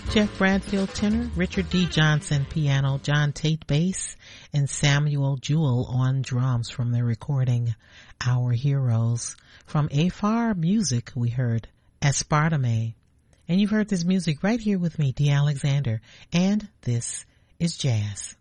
Jeff Bradfield tenor, Richard D. Johnson piano, John Tate bass, and Samuel Jewell on drums from their recording Our Heroes. From Afar Music, we heard Aspartame. And you've heard this music right here with me, Dee Alexander. And this is Jazz.